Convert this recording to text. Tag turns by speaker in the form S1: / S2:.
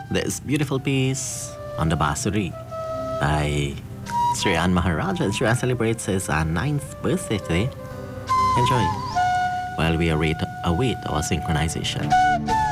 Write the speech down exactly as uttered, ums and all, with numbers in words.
S1: this beautiful piece on the Basuri by Sri Ann Maharaj, and Sri Ann celebrates his uh, ninth birthday today. Enjoy while we await, await our synchronization.